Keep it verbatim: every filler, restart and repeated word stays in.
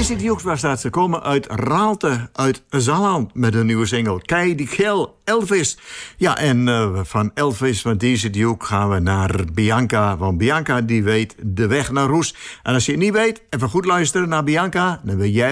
Daisy Dukes was dat. Ze komen uit Raalte, uit Zalland, met een nieuwe single. Kei die Gel, Elvis. Ja, en uh, van Elvis, van Daisy Duke, gaan we naar Bianca. Want Bianca, die weet de weg naar Roes. En als je het niet weet, even goed luisteren naar Bianca, dan weet jij